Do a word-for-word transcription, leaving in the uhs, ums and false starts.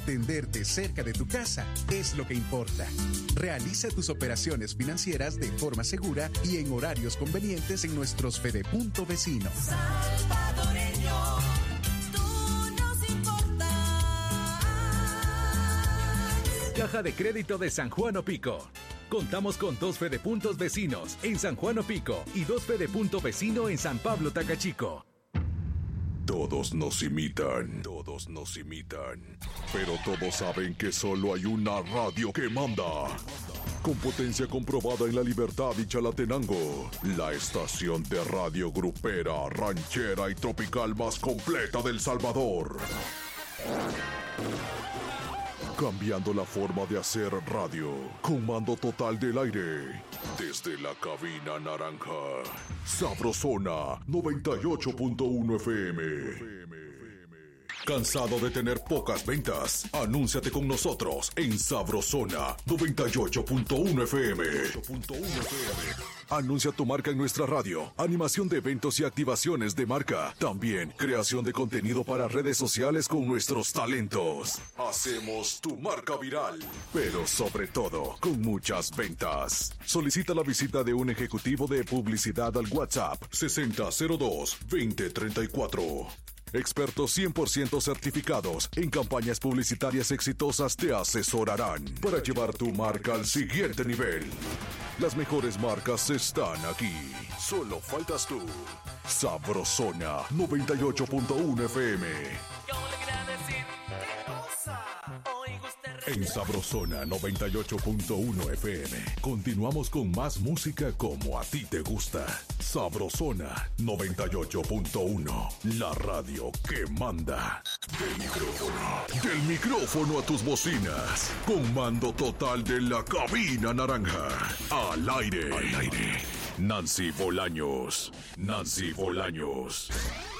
Tenderte cerca de tu casa es lo que importa. Realiza tus operaciones financieras de forma segura y en horarios convenientes en nuestros Fedepunto vecinos. Salvadoreño, tú nos importas. Caja de Crédito de San Juan Opico. Contamos con dos Fedepuntos vecinos en San Juan Opico y dos Fedepunto vecino en San Pablo Tacachico. Todos nos imitan, todos nos imitan, pero todos saben que solo hay una radio que manda. Con potencia comprobada en La Libertad y Chalatenango, la estación de radio grupera, ranchera y tropical más completa del Salvador. Cambiando la forma de hacer radio, con mando total del aire. Desde la cabina naranja, Sabrosona noventa y ocho punto uno F M. ¿Cansado de tener pocas ventas? Anúnciate con nosotros en Sabrosona noventa y ocho punto uno F M. Anuncia tu marca en nuestra radio. Animación de eventos y activaciones de marca. También creación de contenido para redes sociales con nuestros talentos. Hacemos tu marca viral, pero sobre todo con muchas ventas. Solicita la visita de un ejecutivo de publicidad al WhatsApp sesenta cero dos veinte treinta y cuatro. Expertos cien por ciento certificados en campañas publicitarias exitosas te asesorarán para llevar tu marca al siguiente nivel. Las mejores marcas están aquí. Solo faltas tú. Sabrosona noventa y ocho punto uno F M. En Sabrosona noventa y ocho punto uno F M. Continuamos con más música como a ti te gusta. Sabrosona noventa y ocho punto uno. La radio que manda. Del micrófono. Del micrófono a tus bocinas. Con mando total de la cabina naranja. Al aire. Al aire. Nancy Bolaños. Nancy Bolaños.